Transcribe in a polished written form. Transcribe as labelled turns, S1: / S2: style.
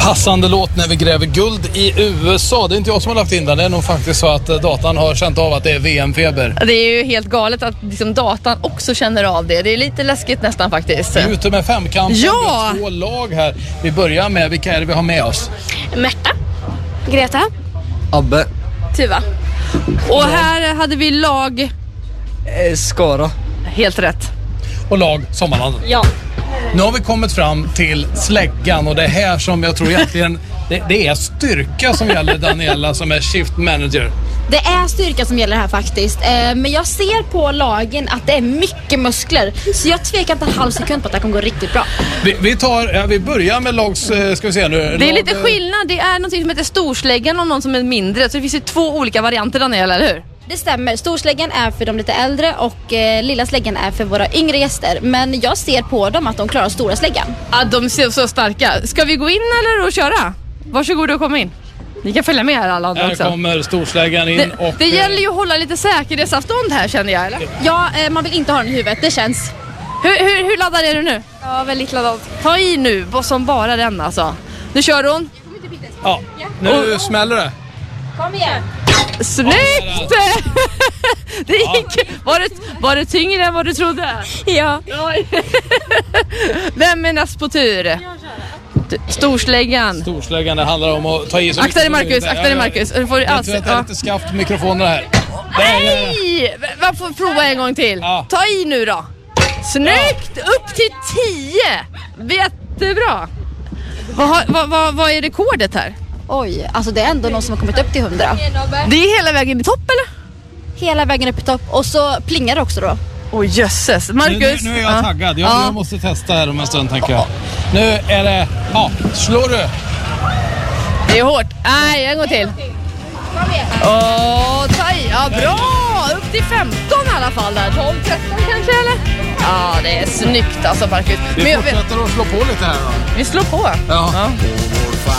S1: Passande låt när vi gräver guld i USA. Det är inte jag som har lagt in den. Det är nog faktiskt så att datan har känt av att det är VM-feber.
S2: Det är ju helt galet att liksom datan också känner av det. Det är lite läskigt nästan faktiskt.
S1: Vi är ute med femkampen.
S2: Ja!
S1: Två lag här. Vi börjar med, vilka är det vi har med oss?
S3: Märta. Greta.
S4: Abbe.
S3: Tuva.
S2: Och här hade vi lag...
S4: Skara.
S2: Helt rätt.
S1: Och lag Sommarland.
S3: Ja.
S1: Nu har vi kommit fram till släggan och det är här som jag tror egentligen det är styrka som gäller Daniela som är shift manager.
S3: Det är styrka som gäller här faktiskt. Men jag ser på lagen att det är mycket muskler. Så jag tvekar inte en halv sekund på att det kommer gå riktigt bra.
S1: Vi börjar med lags, ska vi se nu.
S2: Det är lite skillnad. Det är något som heter storsläggan och någon som är mindre. Så det finns ju två olika varianter, Daniela, eller hur?
S3: Det stämmer. Storsläggan är för de lite äldre och lilla släggan är för våra yngre gäster. Men jag ser på dem att de klarar stora släggan.
S2: Ja, de ser så starka. Ska vi gå in eller och köra? Varsågod och komma in. Ni kan följa med här alla andra också.
S1: Här kommer storsläggan in.
S2: Det gäller ju att hålla lite säkerhetsavstånd här, känner jag, eller?
S3: Ja, man vill inte ha den i huvudet. Det känns.
S2: Hur laddad är du nu?
S3: Ja, väldigt laddad.
S2: Ta i nu, som bara den alltså. Nu kör hon.
S1: Ja, nu smäller det.
S3: Kom igen.
S2: Snyggt! Det gick. Var det tyngre än vad du trodde?
S3: Ja.
S2: Vem är näst på tur? Storsläggan.
S1: Storsläggan, det handlar om att ta i så
S2: akta dig Marcus. Du får
S1: jag tror att det är lite skaft på mikrofonerna här.
S2: Nej! Man får prova en gång till.
S1: Ja.
S2: Ta i nu då. Snyggt! Upp till 10. Jättebra. Vad är rekordet här?
S3: Oj, alltså det är ändå någon som har kommit upp till 100.
S2: Det är hela vägen i topp, eller?
S3: Hela vägen upp i topp. Och så plingar det också då.
S2: Oj, jösses. Marcus.
S1: Nu är jag taggad. Jag måste testa här om en stund, tänker jag. Nu är det... Ja, slår du.
S2: Det är hårt. Nej, en gång till.
S3: Kom igen.
S2: Ja, bra. Upp till 15 i alla fall där. 12-13 kanske, eller? Ja, det är snyggt alltså, Marcus.
S1: Vi fortsätter att slå på lite här då.
S2: Vi slår på.
S1: Ja.